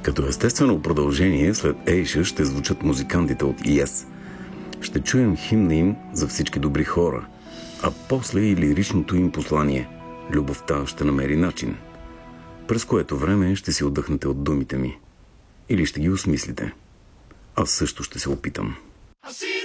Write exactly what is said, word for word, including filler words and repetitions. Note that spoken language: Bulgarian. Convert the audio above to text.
Като естествено продължение след Ейша ще звучат музикантите от Yes. Ще чуем химна им за всички добри хора, а после и лиричното им послание «Любовта ще намери начин», през което време ще си отдъхнете от думите ми. Или ще ги осмислите. Аз също ще се опитам.